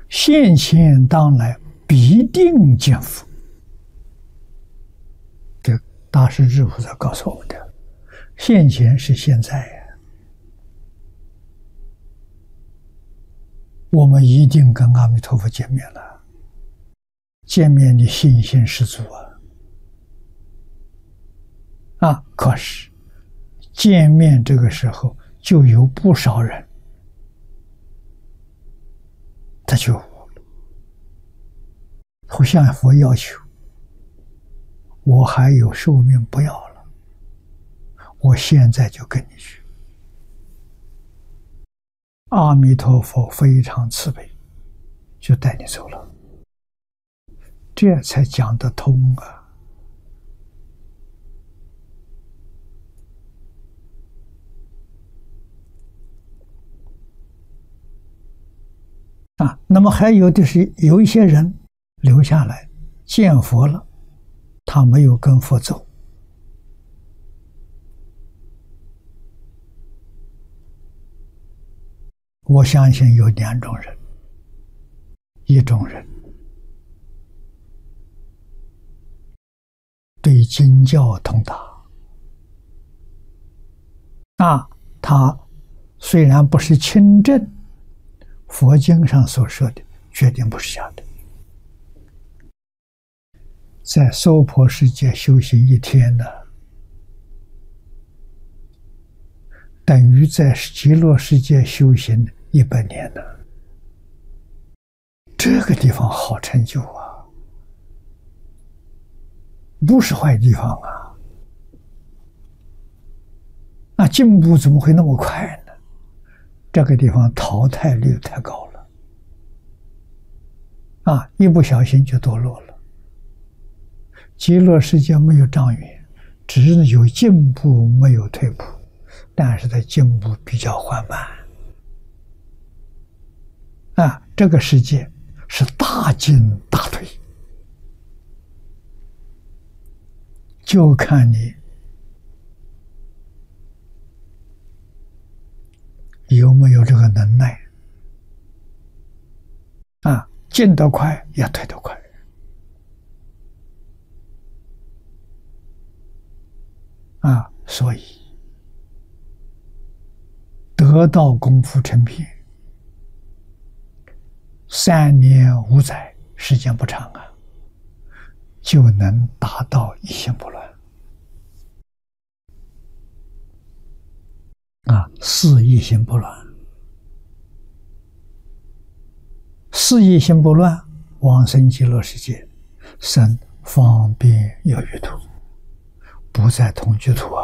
现前当来必定见佛。这大势至菩萨告诉我们的，现前是现在呀，我们一定跟阿弥陀佛见面了，见面的信心十足啊！可是见面这个时候，就有不少人他就会向佛要求，我还有寿命不要了，我现在就跟你去。阿弥陀佛非常慈悲，就带你走了，这才讲得通那么还有的是有一些人留下来见佛了，他没有跟佛走。我相信有两种人，一种人对经教通达，他虽然不是亲证佛经上所说的，决定不是假的。在娑婆世界修行一天呢，等于在极乐世界修行100年呢。这个地方好成就啊，不是坏地方啊。那进步怎么会那么快呢？这个地方淘汰率太高了一不小心就堕落了。极乐世界没有障缘，只是有进步没有退步，但是它进步比较缓慢这个世界是大进大退，就看你有没有这个能耐进得快也退得快所以得道功夫成片，3年5载，时间不长就能达到一心不乱是一心不乱。是一心不乱，往生极乐世界，生方便有余土，不在同居土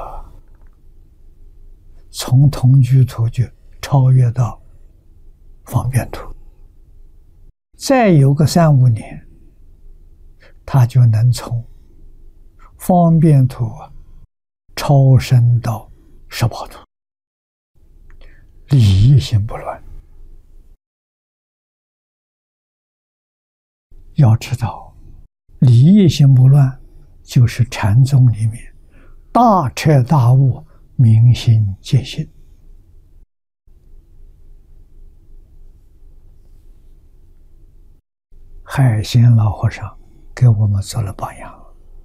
从同居土就超越到方便土，再有个3、5年，他就能从方便土超升到十宝土，理一心不乱。要知道，理一心不乱就是禅宗里面大彻大悟、明心见性。海鲜老和尚给我们做了榜样。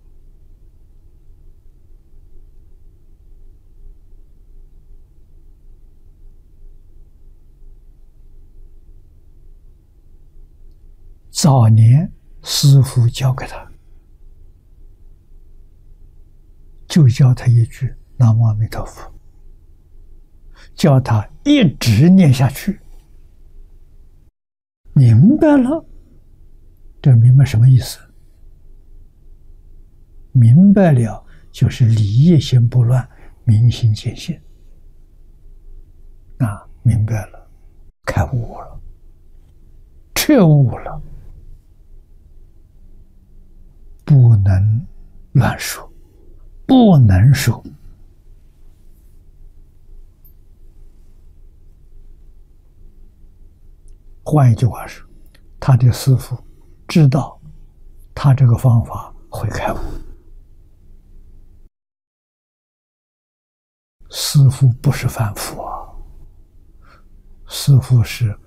早年师父教给他，就教他一句南无阿弥陀佛，叫他一直念下去。明白了，这明白什么意思？明白了就是理一心不乱，明心见性。明白了，开悟了，彻悟了，不能乱说，不能说。换一句话说，他的师父知道他这个方法会开悟。师父不是凡夫师父是